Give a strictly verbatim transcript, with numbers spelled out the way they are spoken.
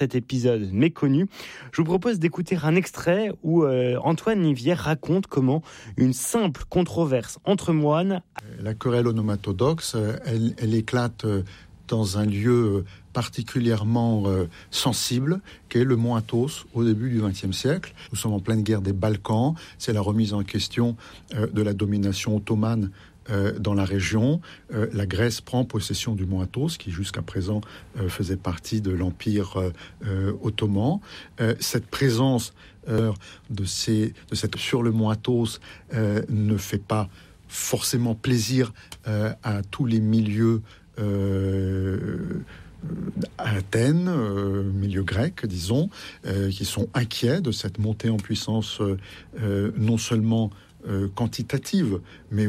Cet épisode méconnu, je vous propose d'écouter un extrait où euh, Antoine Nivière raconte comment une simple controverse entre moines... La querelle onomatodoxe, elle, elle éclate dans un lieu particulièrement euh, sensible, qu'est le mont Athos au début du vingtième siècle. Nous sommes en pleine guerre des Balkans, c'est la remise en question euh, de la domination ottomane Euh, dans la région. Euh, la Grèce prend possession du mont Athos, qui jusqu'à présent euh, faisait partie de l'Empire euh, euh, ottoman. Euh, cette présence euh, de, ces, de cette, sur le mont Athos euh, ne fait pas forcément plaisir euh, à tous les milieux euh, à Athènes, euh, milieu grec, disons, euh, qui sont inquiets de cette montée en puissance euh, euh, non seulement euh, quantitative, mais